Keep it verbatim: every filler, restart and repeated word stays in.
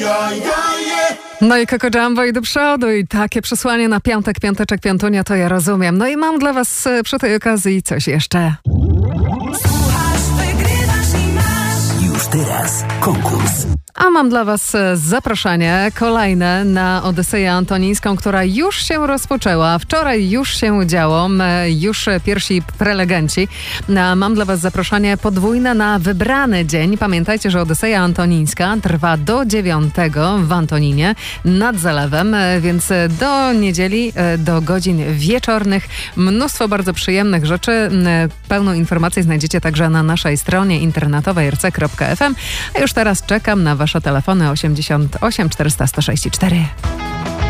No i Coco Jumbo i do przodu i takie przesłanie na piątek, piąteczek, piątunia, to ja rozumiem. No i mam dla was przy tej okazji coś jeszcze. Słuchasz, wygrywasz i masz. Już teraz konkurs. A mam dla was zaproszenie kolejne na Odyseję Antonińską, która już się rozpoczęła. Wczoraj już się działo, już pierwsi prelegenci. Mam dla was zaproszenie podwójne na wybrany dzień. Pamiętajcie, że Odyseja Antonińska trwa do dziewiątego w Antoninie nad zalewem, więc do niedzieli, do godzin wieczornych. Mnóstwo bardzo przyjemnych rzeczy. Pełną informację znajdziecie także na naszej stronie internetowej r c kropka f m. A już teraz czekam na wasze telefony osiemdziesiąt osiem czterysta sto sześćdziesiąt cztery.